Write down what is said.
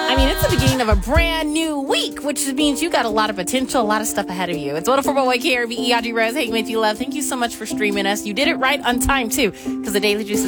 I mean, it's the beginning of a brand new week, which means you got a lot of potential, a lot of stuff ahead of you. It's 104.1 KRVE, Audrey Rose, Hey, with you, love. Thank you so much for streaming us. You did it right on time, too, because the Daily Juice